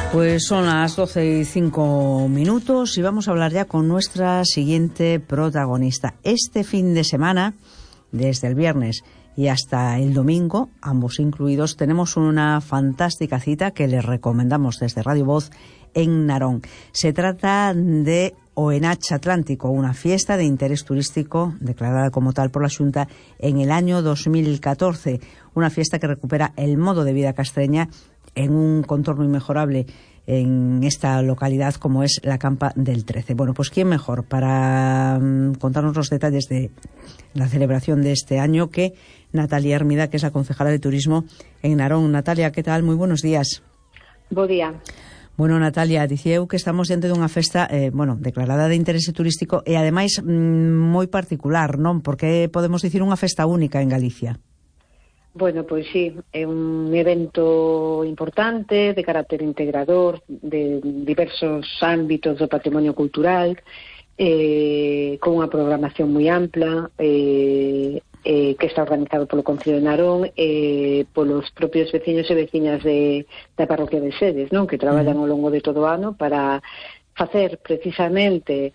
Pues son las 12:05 y vamos a hablar ya con nuestra siguiente protagonista. Este fin de semana, desde el viernes y hasta el domingo, ambos incluidos, tenemos una fantástica cita que les recomendamos desde Radio Voz en Narón. Se trata de OENACH Atlántico, una fiesta de interés turístico declarada como tal por la Xunta en el año 2014. Una fiesta que recupera el modo de vida castreña en un contorno inmejorable en esta localidad como es la Campa del 13. Bueno, pues ¿quién mejor para contarnos los detalles de la celebración de este año que Natalia Hermida, que es la concejala de Turismo en Narón? Natalia, ¿qué tal? Muy buenos días. Bo día. Bueno, Natalia, dicía eu que estamos diante dunha festa, declarada de interese turístico e ademais moi particular, non? Porque podemos dicir unha festa única en Galicia. Bueno, pois sí, é un evento importante, de carácter integrador, de diversos ámbitos do patrimonio cultural, con unha programación moi ampla, que está organizado polo Concello de Narón, polos propios veciños e veciñas da parroquia de Sedes, non? Que traballan ao longo de todo o ano para facer precisamente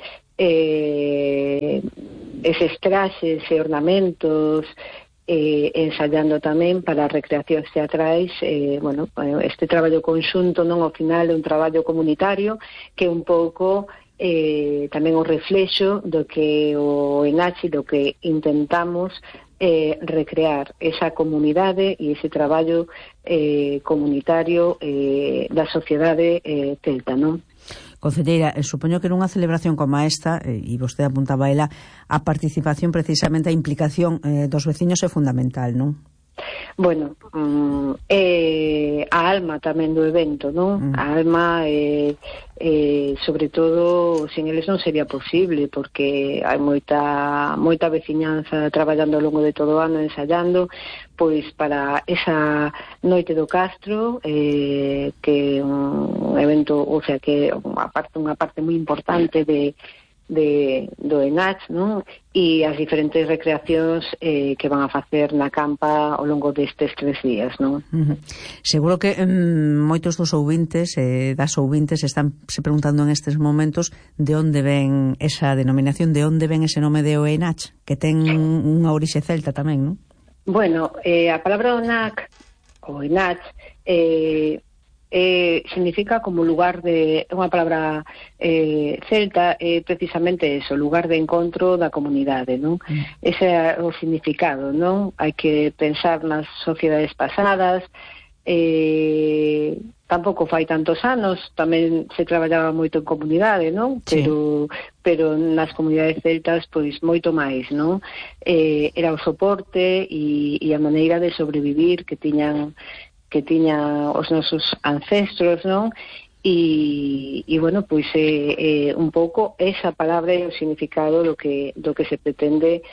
eses traxes e ornamentos, ensayando tamén para recreacións teatrais. Este traballo conxunto, non, ao final é un traballo comunitario que é un pouco tamén o reflexo do que o ENACH, do que intentamos recrear esa comunidade e ese traballo comunitario da sociedade celta, non? Concelleira, supoño que nunha celebración como esta, e vostede apuntaba a ela, a participación, precisamente a implicación dos veciños é fundamental, non? Bueno, a alma tamén do evento, non? A alma, sobre todo, sin eles non sería posible, porque hai moita veciñanza traballando ao longo de todo o ano, ensayando, pois para esa noite do Castro, que é un evento, o sea, que é unha parte moi importante do ENACH, non? E as diferentes recreacións que van a facer na campa ao longo destes 3 días, non? Seguro que moitos dos ouvintes das ouvintes están se preguntando en estes momentos de onde ven esa denominación, de onde ven ese nome de OENACH, que ten unha orixe celta tamén, non? Bueno, a palabra OENACH significa como lugar de... unha palabra celta, precisamente eso, lugar de encontro da comunidade, non? Ese é o significado, non? Hai que pensar nas sociedades pasadas, tampouco fai tantos anos, tamén se traballaba moito en comunidade, non? Sí. Pero nas comunidades celtas, pois, moito máis, non? Era o soporte e a maneira de sobrevivir que tiñan os nosos ancestros, non? E bueno, pois un pouco esa palabra e o significado do que se pretende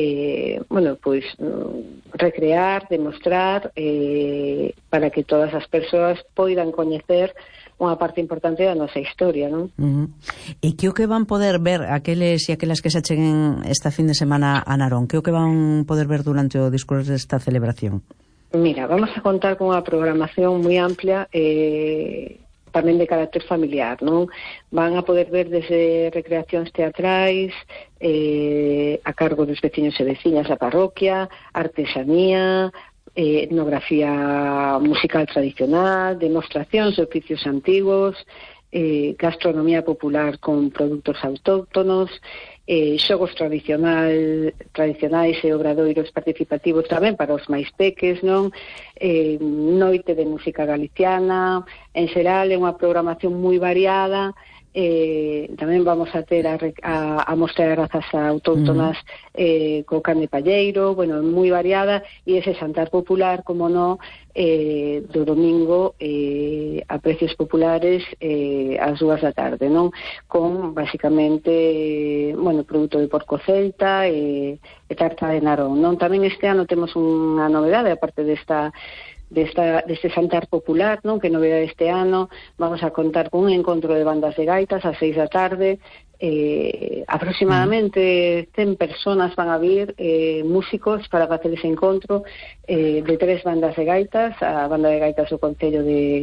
recrear, demostrar, para que todas as persoas poidan coñecer unha parte importante da nosa historia, non? E que o que van poder ver aqueles e aquelas que se acheguen esta fin de semana a Narón? Que o que van poder ver durante o discurso desta celebración? Mira, vamos a contar con unha programación moi amplia, tamén de carácter familiar, non? Van a poder ver desde recreacións teatrais, a cargo dos veciños e veciñas da parroquia, artesanía, etnografía musical tradicional, demostracións de oficios antigos, gastronomía popular con produtos autóctonos, xogos tradicionais e obradoiros participativos tamén para os máis peques, non? Noite de música galiciana. En xeral é unha programación moi variada. Tamén vamos a ter a mostra de razas autóctonas co carne palleiro, bueno, moi variada, e ese xantar popular, como no, do domingo a precios populares ás 2 da tarde, non? Con, basicamente, produto de porco celta e tarta de Narón, non? Tamén este ano temos unha novedade, aparte deste xantar popular, non? Que novedade este ano, vamos a contar con un encontro de bandas de gaitas ás 6 da tarde, aproximadamente 100 personas van a vir, músicos, para facer ese encontro de 3 bandas de gaitas, a banda de gaitas do Concello de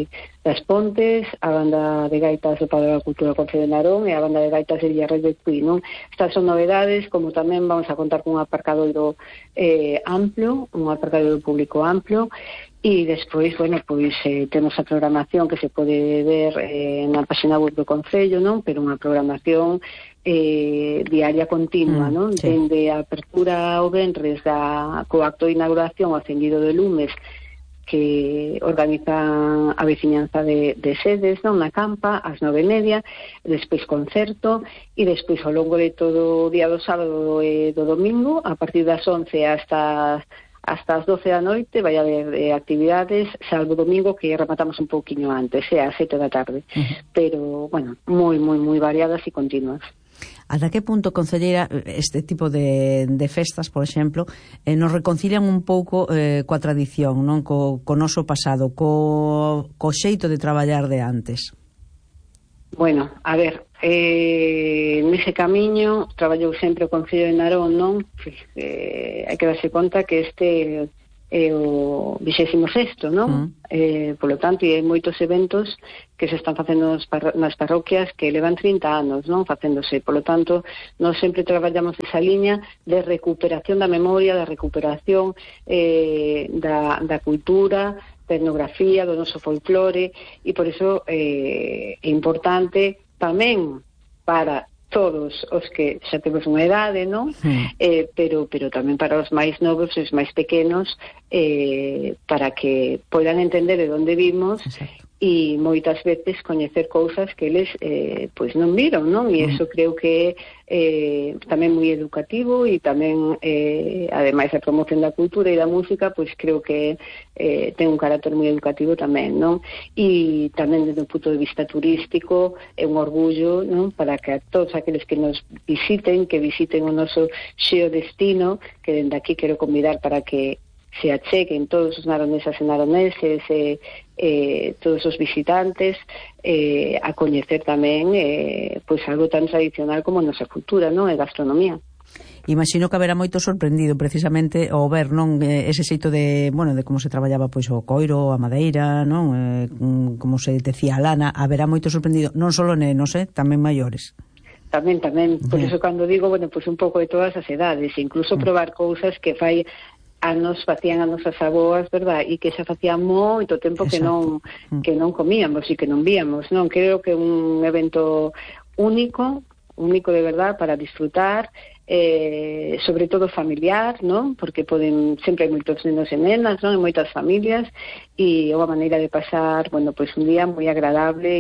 das Pontes, a banda de gaitas do Padrón da Cultura do Concello de Narón e a banda de gaitas de Villarreal de Tui, non? Estas son novedades, como tamén vamos a contar con un aparcadoiro amplo, un aparcadoiro público amplo, e despois, bueno, pois temos a programación que se pode ver na página web do Concello, non? Pero unha programación diaria continua, non? Sí. Dende a apertura ao venres co acto de inauguración ao acendido de lumes que organiza a veciñanza de sedes, non? Na Campa, ás 9:30, despois concerto, e despois ao longo de todo o día do sábado e do domingo, a partir das 11 hasta as 12 da noite, vai haber actividades, salvo domingo, que rematamos un pouquiño antes, ás 7 da tarde. Pero, bueno, moi variadas e continuas. Ata que punto, concelleira, este tipo de festas, por exemplo, nos reconcilian un pouco coa tradición, non? Co noso pasado, co xeito de traballar de antes? Bueno, a ver, nese camiño traballou sempre o Concello de Narón, non? Hai que darse conta que este é o 26º, non? Polo tanto, e hai moitos eventos que se están facendo nas parroquias que levan 30 anos, non? Facéndose. Polo tanto, nós sempre traballamos esa liña de recuperación da memoria, da recuperación da cultura, da etnografía, do noso folclore, e por iso é importante tamén para todos os que xa temos unha idade, non? Pero tamén para os máis novos e os máis pequenos, para que poidan entender de onde vimos. Exacto. E moitas veces coñecer cousas que eles pois non viron, non? E iso creo que é tamén moi educativo, e tamén ademais da promoción da cultura e da música, pois creo que ten un carácter moi educativo tamén, non? E tamén desde o punto de vista turístico é un orgullo, non? Para que a todos aqueles que nos visiten, que visiten o noso xeo destino, que dende aquí quero convidar para que se acheguen todos os naronesas e naroneses todos os visitantes a coñecer tamén pois algo tan tradicional como a nosa cultura, non? E gastronomía. Imagino que haberá moito sorprendido precisamente ao ver, non, ese xeito de, bueno, de como se traballaba pois o coiro, a madeira, non, como se decía a lana, haberá moito sorprendido, non só nenos, tamén maiores. Tamén, por iso cando digo, bueno, pois un pouco de todas as edades, incluso probar cousas que fai anos facían as nosas aboas, verdad? E que xa facía moito tempo que non comíamos e que non víamos, non? Creo que é un evento único de verdad para disfrutar, sobre todo familiar, non? Porque sempre hai moitos nenos e nenas, non? E moitas familias, e é unha maneira de pasar, bueno, pois un día moi agradable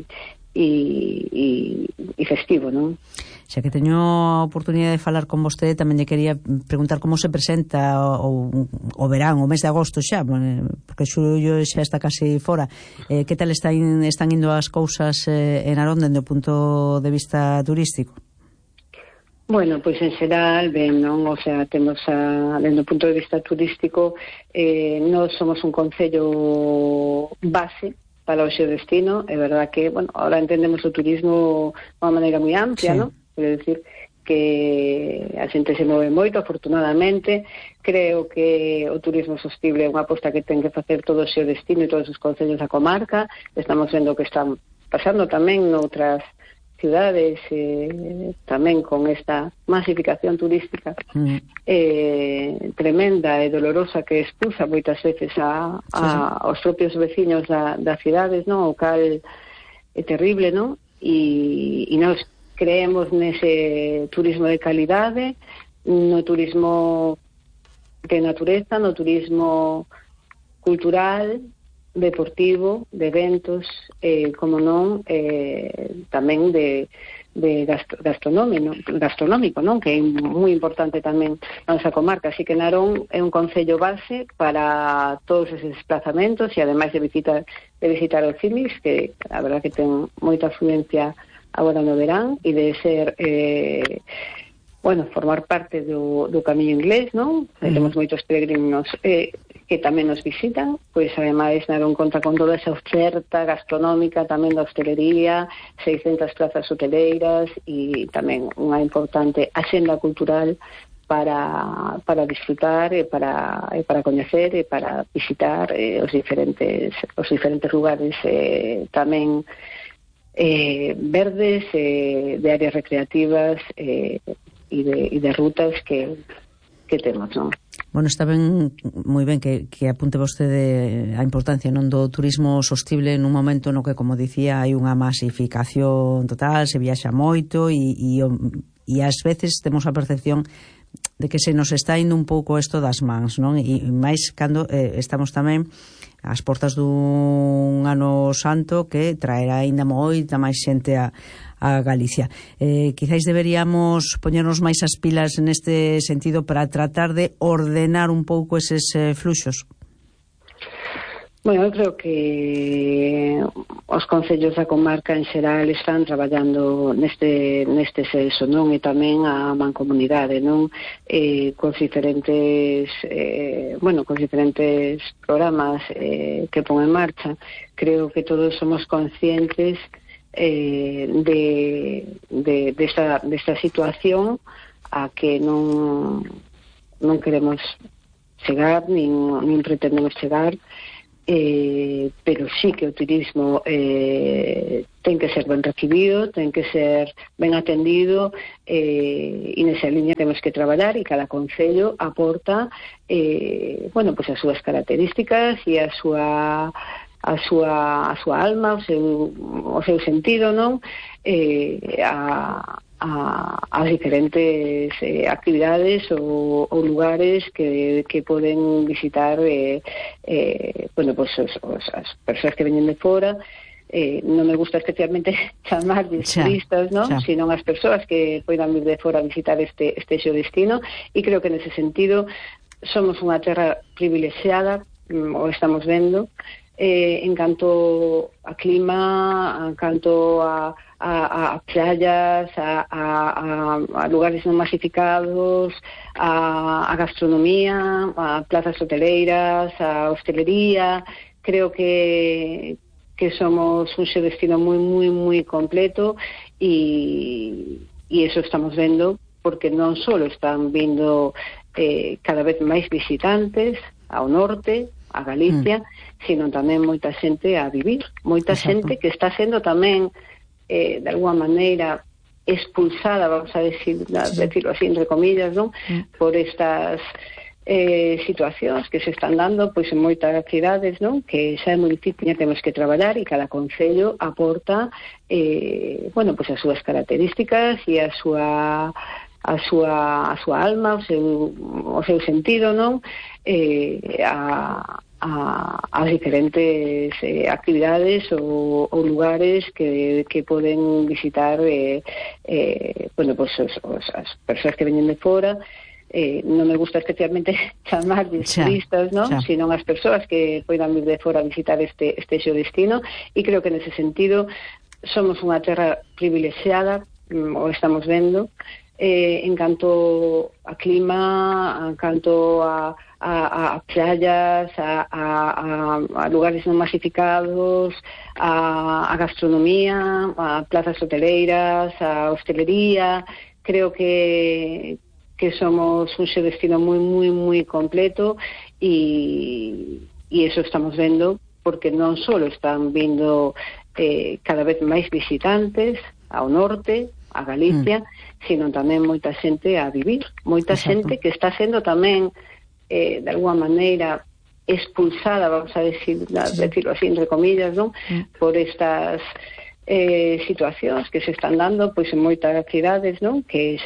e festivo, non? Xa que teño a oportunidade de falar con vostede, tamén lle quería preguntar como se presenta o verán, o mes de agosto xa, porque xullo xa está casi fora. Que tal están indo as cousas en Narón dende o punto de vista turístico? Bueno, pois en xeral, ben, non? O sea, temos dende o punto de vista turístico, nós somos un concello base para o xeo destino. É verdad que, bueno, ahora entendemos o turismo de unha maneira moi amplia, non? Quero dicir que a xente se move moito, afortunadamente. Creo que o turismo sostible é unha aposta que ten que facer todo o xeo destino e todos os concellos da comarca. Estamos vendo que están pasando tamén noutras ciudades, tamén con esta masificación turística tremenda e dolorosa que expulsa moitas veces aos propios veciños das cidades, non? O cal é terrible, non? E nós creemos nese turismo de calidade, no turismo de natureza, no turismo cultural, deportivo, de eventos, como non, tamén de gastronómico, non? Que é moi importante tamén na nosa comarca. Así que Narón é un concello base para todos eses desplazamentos, e ademais de visitar os CIMIX, que a verdad que ten moita afluencia agora no verán, e de ser formar parte do camiño inglés, non? Temos moitos peregrinos que tamén nos visitan, pois ademais Narón conta con toda esa oferta gastronómica, tamén da hostelería, 600 plazas hoteleiras, e tamén unha importante axenda cultural para disfrutar e para coñecer e para visitar os diferentes lugares tamén verdes, de áreas recreativas e de rutas que temos, non? Bueno, está ben, moi ben que apunte vostede a importancia non do turismo sostible nun momento no que, como dicía, hai unha masificación total, se viaxa moito e ás veces temos a percepción de que se nos está indo un pouco isto das mans, non? E máis cando estamos tamén ás portas dun ano santo que traerá aínda moita máis xente a Galicia. Quizáis deberíamos poñernos máis as pilas neste sentido para tratar de ordenar un pouco eses fluxos. Bueno, eu creo que os concellos da comarca en xeral están traballando neste senso, non? E tamén a mancomunidade, non? Cos diferentes programas que pon en marcha. Creo que todos somos conscientes desta situación a que non queremos chegar nin pretendemos chegar, pero sí que o turismo ten que ser ben recibido, ten que ser ben atendido, e nesa liña temos que traballar, e cada concello aporta as súas características e a súa alma, o seu sentido, non? As diferentes actividades ou lugares que poden visitar as persoas que veñen de fora. Non me gusta especialmente chamar de turistas, non? Sino as persoas que poidan vir de fora a visitar este seu destino, e creo que nese sentido somos unha terra privilexiada, o estamos vendo, en canto a clima, en canto a playas, a lugares non masificados, a gastronomía, a plazas hoteleiras, a hostelería. Creo que somos un destino moi completo, e eso estamos vendo, porque non só están vindo cada vez máis visitantes ao norte, a Galicia, sino tamén moita xente a vivir, moita xente que está sendo tamén de alguma maneira expulsada, vamos a decirlo así, entre comillas, non? Por estas situacións que se están dando pois en moitas cidades, non? Que xa é moi difícil, temos que traballar, e cada concello aporta as súas características e a súa alma, o seu sentido, non? As diferentes actividades ou lugares que poden visitar as persoas que veñen de fora. Non me gusta especialmente chamar de turistas, non? Sino as persoas que poidan vir de fora a visitar este seu destino, e creo que nese sentido somos unha terra privilexiada, o estamos vendo, en canto a clima, en canto a playas, a lugares non masificados, a gastronomía, a plazas hoteleiras, a hostelería. Creo que somos un destino moi completo, e eso estamos vendo, porque non só están vindo cada vez máis visitantes ao norte, a Galicia, sino tamén moita xente a vivir, moita xente que está sendo tamén de alguma maneira expulsada, vamos a decirlo así, entre comillas, non? Por estas situacións que se están dando pois en moitas cidades, non? Que